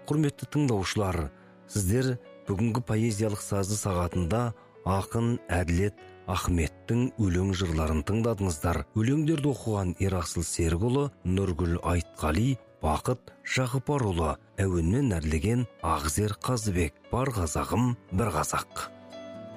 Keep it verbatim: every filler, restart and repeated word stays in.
Құрметті тыңдаушылар, сіздер бүгінгі поэзиялық сазды сағатында ақын Әділет Ахметтің өлең жырларын тыңдадыңыздар. Өлеңдерді оқыған Ерасыл Серікұлы, Нұргүл Айтқали, Бақыт Жағыпарұлы, әуенмен әрлеген Ақзер Қазыбек. Бар қазағым, бір қазақ.